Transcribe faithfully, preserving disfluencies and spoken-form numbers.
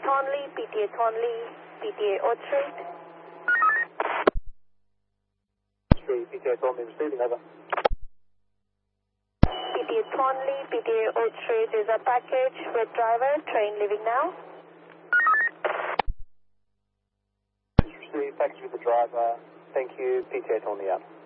Thornley, P T A Thornley, P T A Old Street. Street, P T A Thornley receiving, over. P T A Thornley, P T A Old Street is a package with driver, train leaving now. Received, package with the driver. Thank you, P T A Thornley out.